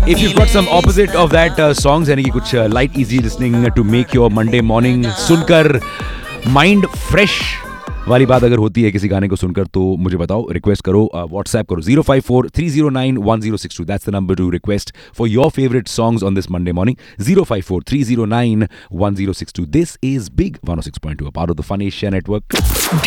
If you've got some opposite of that songs यानी कि कुछ light easy listening to make your Monday morning सुनकर mind fresh वाली बात अगर होती है किसी गाने को सुनकर तो मुझे बताओ, रिक्वेस्ट करो, व्हाट्सएप करो 054-309-1062. That's the number two request for your favourite songs on this Monday morning. 054-309-1062. This is big 106.2, a part of the Fun Asia Network.